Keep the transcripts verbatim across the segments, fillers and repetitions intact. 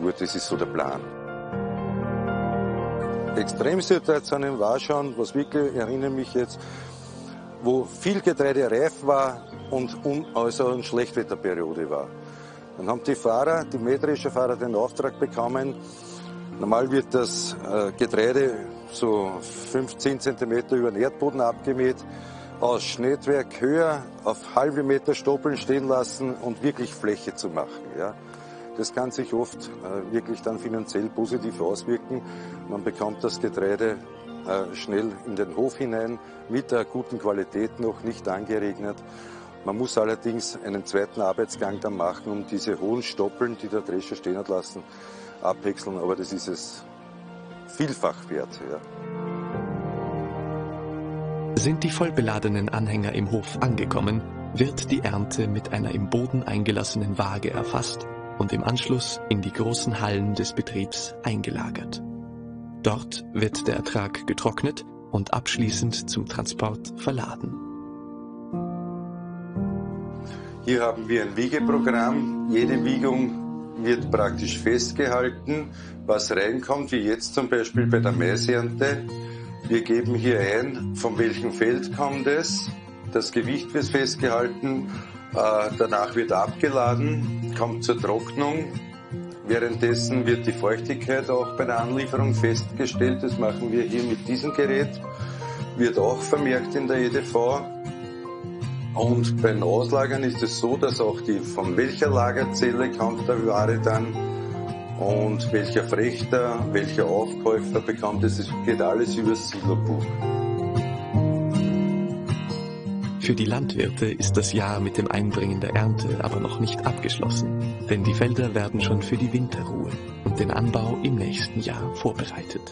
Tour, das ist so der Plan. Extremsituationen war schon, was wirklich, ich erinnere mich jetzt, wo viel Getreide reif war und um, also eine Schlechtwetterperiode war. Dann haben die Fahrer, die mähdrescher Fahrer, den Auftrag bekommen. Normal wird das äh, Getreide so fünfzehn Zentimeter über den Erdboden abgemäht, aus Schnittwerk höher auf halbe Meter Stoppeln stehen lassen und wirklich Fläche zu machen. Ja. Das kann sich oft äh, wirklich dann finanziell positiv auswirken. Man bekommt das Getreide äh, schnell in den Hof hinein, mit der guten Qualität noch, nicht angeregnet. Man muss allerdings einen zweiten Arbeitsgang dann machen, um diese hohen Stoppeln, die der Drescher stehen hat lassen, abwechseln. Aber das ist es vielfach wert. Ja. Sind die vollbeladenen Anhänger im Hof angekommen, wird die Ernte mit einer im Boden eingelassenen Waage erfasst und im Anschluss in die großen Hallen des Betriebs eingelagert. Dort wird der Ertrag getrocknet und abschließend zum Transport verladen. Hier haben wir ein Wiegeprogramm. Jede Wiegung wird praktisch festgehalten, was reinkommt, wie jetzt zum Beispiel bei der Maisernte. Wir geben hier ein, von welchem Feld kommt es. Das Gewicht wird festgehalten. Äh, danach wird abgeladen, kommt zur Trocknung. Währenddessen wird die Feuchtigkeit auch bei der Anlieferung festgestellt. Das machen wir hier mit diesem Gerät. Wird auch vermerkt in der E D V. Und beim Auslagern ist es so, dass auch die, von welcher Lagerzelle kommt der Ware dann und welcher Frechter, welcher Aufkäufer bekommt es. Es geht alles über das Silobuch. Für die Landwirte ist das Jahr mit dem Einbringen der Ernte aber noch nicht abgeschlossen, denn die Felder werden schon für die Winterruhe und den Anbau im nächsten Jahr vorbereitet.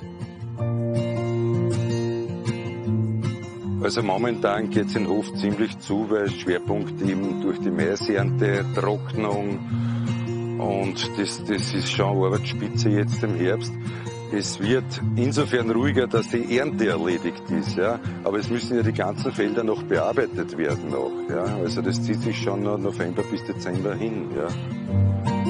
Also momentan geht es in Hof ziemlich zu, weil Schwerpunkt eben durch die Maisernte, Trocknung und das, das ist schon Arbeitsspitze jetzt im Herbst. Es wird insofern ruhiger, dass die Ernte erledigt ist, ja. Aber es müssen ja die ganzen Felder noch bearbeitet werden noch, ja. Also das zieht sich schon noch November bis Dezember hin, ja.